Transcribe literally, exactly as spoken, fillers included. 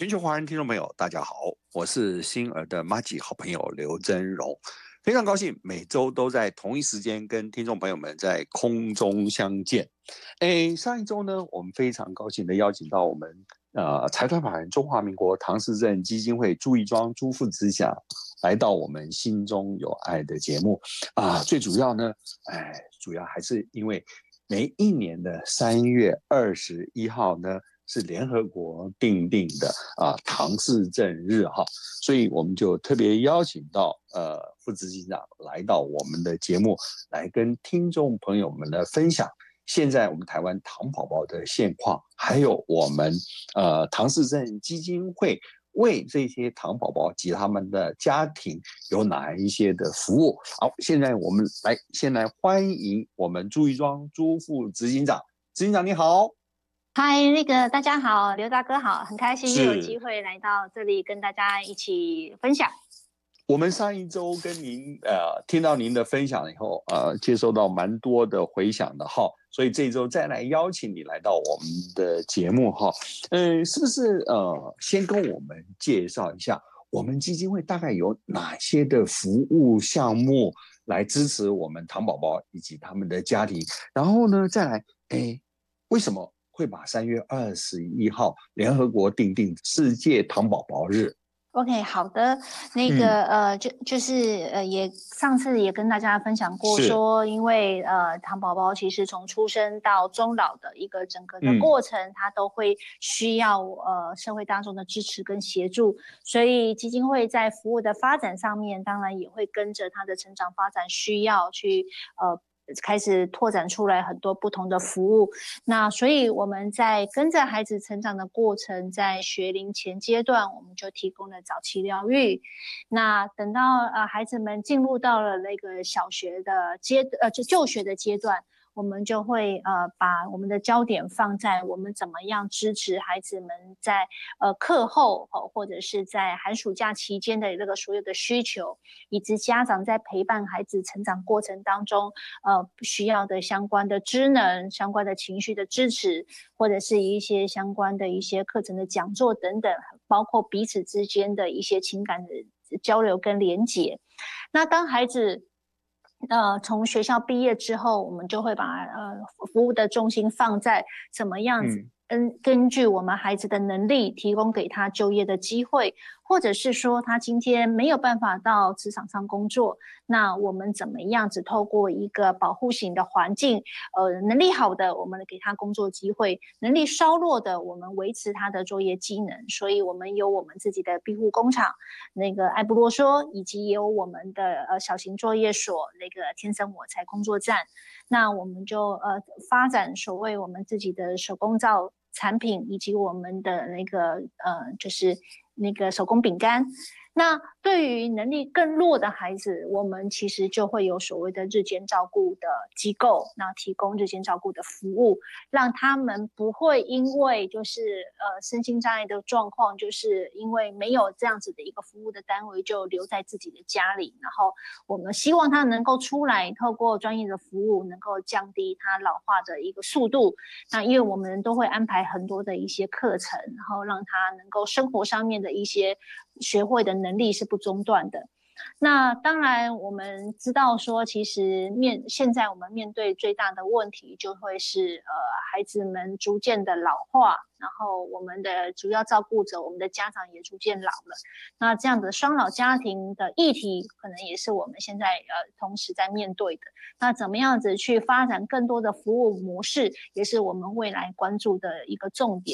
全球华人听众朋友，大家好，我是星儿的麻吉好朋友刘真荣，非常高兴每周都在同一时间跟听众朋友们在空中相见。诶，上一周呢，我们非常高兴的邀请到我们呃财团法人中华民国唐氏症基金会朱义庄朱副执行来到我们心中有爱的节目啊，最主要呢，哎，主要还是因为每一年的三月二十一号呢。是联合国定定的啊唐氏症日哈，所以我们就特别邀请到呃副执行长来到我们的节目，来跟听众朋友们的分享现在我们台湾唐宝宝的现况，还有我们呃唐氏症基金会为这些唐宝宝及他们的家庭有哪一些的服务。好，现在我们来先来欢迎我们朱义庄朱副执行长，执行长你好。 嗨，那个大家好，刘大哥好，很开心又有机会来到这里跟大家一起分享。 我们上一周跟您呃听到您的分享以后，呃接收到蛮多的回响的哈，所以这一周再来邀请你来到我们的节目哈，嗯，是不是呃先跟我们介绍一下我们基金会大概有哪些的服务项目来支持我们唐宝宝以及他们的家庭，然后呢再来，哎，为什么会把三月二十一号联合国定定世界唐宝宝日。 OK， 好的，那个、嗯、呃，就就是呃，也上次也跟大家分享过说，因为呃，唐宝宝其实从出生到终老的一个整个的过程，嗯、他都会需要呃社会大众的支持跟协助，所以基金会在服务的发展上面，当然也会跟着他的成长发展需要去呃。开始拓展出来很多不同的服务，那所以我们在跟着孩子成长的过程，在学龄前阶段，我们就提供了早期疗愈。那等到呃孩子们进入到了那个小学的阶呃就就学的阶段。我们就会呃把我们的焦点放在我们怎么样支持孩子们在呃课后、哦、或者是在寒暑假期间的这个所有的需求，以及家长在陪伴孩子成长过程当中呃需要的相关的知能、相关的情绪的支持，或者是一些相关的一些课程的讲座等等，包括彼此之间的一些情感的交流跟连结。那当孩子呃，从学校毕业之后，我们就会把呃服务的重心放在怎么样子，嗯，根据我们孩子的能力，提供给他就业的机会，或者是说他今天没有办法到职场上工作，那我们怎么样子透过一个保护型的环境，呃，能力好的我们给他工作机会，能力稍弱的我们维持他的作业机能，所以我们有我们自己的庇护工厂，那个爱不啰嗦，以及也有我们的呃小型作业所那个天生我材工作站，那我们就呃发展所谓我们自己的手工皂产品，以及我们的那个呃就是那个手工饼干。那对于能力更弱的孩子，我们其实就会有所谓的日间照顾的机构，那提供日间照顾的服务，让他们不会因为就是呃身心障碍的状况，就是因为没有这样子的一个服务的单位，就留在自己的家里。然后我们希望他能够出来，透过专业的服务，能够降低他老化的一个速度。那因为我们都会安排很多的一些课程，然后让他能够生活上面的一些学会的能力是不中断的。那当然我们知道说，其实面现在我们面对最大的问题就会是呃孩子们逐渐的老化，然后我们的主要照顾者，我们的家长也逐渐老了。那这样的双老家庭的议题，可能也是我们现在呃同时在面对的。那怎么样子去发展更多的服务模式，也是我们未来关注的一个重点。